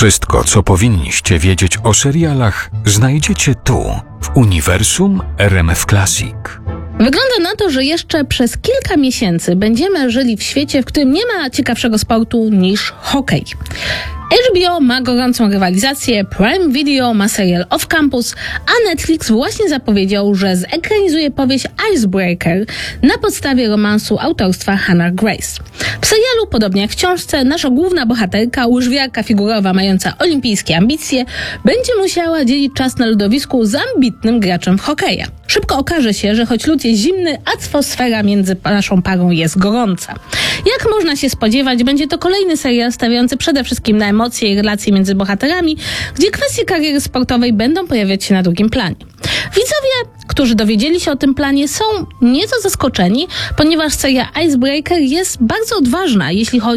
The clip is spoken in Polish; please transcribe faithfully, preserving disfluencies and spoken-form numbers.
Wszystko, co powinniście wiedzieć o serialach, znajdziecie tu, w uniwersum R M F Classic. Wygląda na to, że jeszcze przez kilka miesięcy będziemy żyli w świecie, w którym nie ma ciekawszego sportu niż hokej. H B O ma gorącą rywalizację, Prime Video ma serial Off Campus, a Netflix właśnie zapowiedział, że zekranizuje powieść Icebreaker na podstawie romansu autorstwa Hannah Grace. W serialu, podobnie jak w książce, nasza główna bohaterka, łyżwiarka figurowa mająca olimpijskie ambicje, będzie musiała dzielić czas na lodowisku z ambitnym graczem w hokeja. Szybko okaże się, że choć lód jest zimny, atmosfera między naszą parą jest gorąca. Jak można się spodziewać, będzie to kolejny serial stawiający przede wszystkim na emocje i relacje między bohaterami, gdzie kwestie kariery sportowej będą pojawiać się na drugim planie. Widzowie, którzy dowiedzieli się o tym planie, są nieco zaskoczeni, ponieważ seria Icebreaker jest bardzo odważna, jeśli chodzi